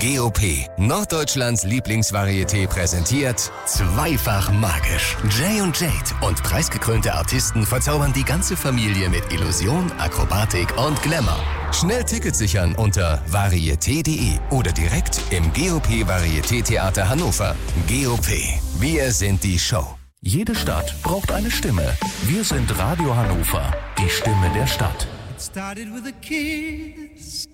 GOP, Norddeutschlands Lieblingsvarieté, präsentiert Zweifach magisch. Jay und Jade und preisgekrönte Artisten verzaubern die ganze Familie mit Illusion, Akrobatik und Glamour. Schnell Tickets sichern unter varieté.de oder direkt im GOP Varieté Theater Hannover. GOP, wir sind die Show. Jede Stadt braucht eine Stimme. Wir sind Radio Hannover, die Stimme der Stadt. It started with a kiss.